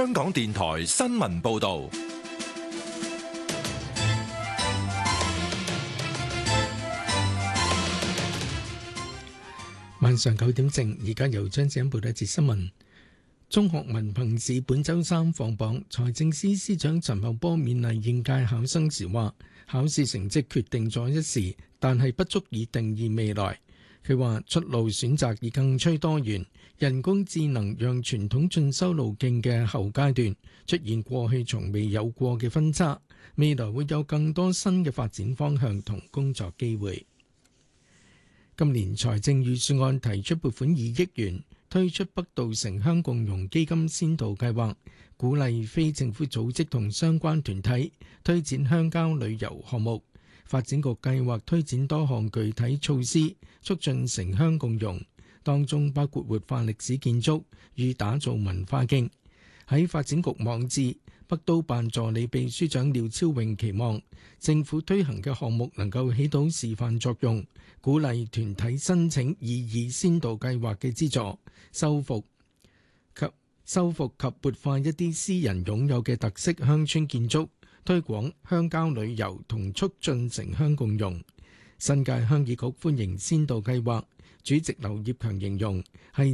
香港電台新聞報道。 晚上9點正，而家由張子欣報道一節新聞。中學文憑試本週三放榜，財政司司長陳茂波勉勵應屆考生時話：考試成績決定咗一時，但係不足以定義未來。佢話出路選擇已更趨多元，人工智能讓傳統進修路徑嘅後階段出現過去從未有過嘅分叉，未來會有更多新嘅發展方向同工作機會。今年財政預算案提出撥款2億元，推出北稻城鄉共融基金先導計劃，鼓勵非政府組織同相關團體推展鄉郊旅遊項目。發展局計劃推展多項具體措施，促進城鄉共融，當中包括活化歷史建築與打造文化徑。喺發展局網誌，北都辦助理秘書長廖超穎期望政府推行嘅項目能夠起到示範作用，鼓勵團體申請擬議先導計劃嘅資助，修復及活化一啲私人擁有嘅特色鄉村建築，推廣鄉郊旅遊同促進城鄉共融。新界鄉議局歡迎先導計劃，主席劉業強形容係